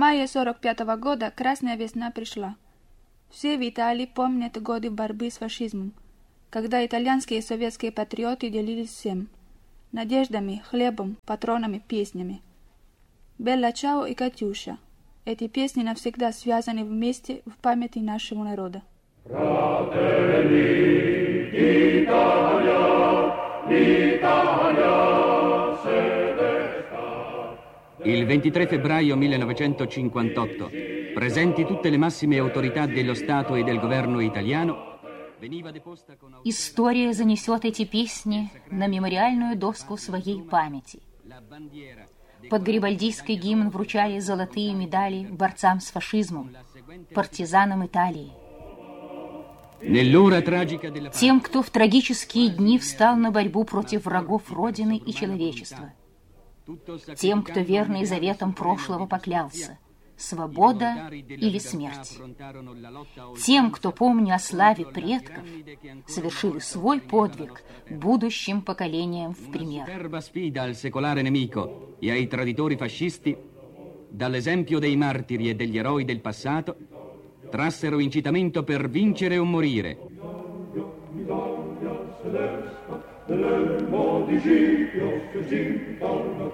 мае 45-го года Красная весна пришла. Все в Италии помнят годы борьбы с фашизмом, когда итальянские и советские патриоты делились всем – надеждами, хлебом, патронами, песнями. «Белла Чао» и «Катюша» – эти песни навсегда связаны вместе в памяти нашего народа. Il 23 febbraio 1958, presenti tutte le massime autorità dello Stato e del governo italiano, veniva deposta con... История занесет эти песни на мемориальную доску своей памяти. Под гарибальдийский гимн вручали золотые медали борцам с фашизмом, партизанам Италии. Тем, кто в трагические дни встал на борьбу против врагов Родины и человечества. Тем, кто верный заветам прошлого поклялся. Свобода или смерть. Тем, кто, помня о славе предков, совершили свой подвиг будущим поколениям в пример. E ai traditori fascisti, dall'esempio dei martiri e degli eroi del passato, trassero incitamento per vincere o morire.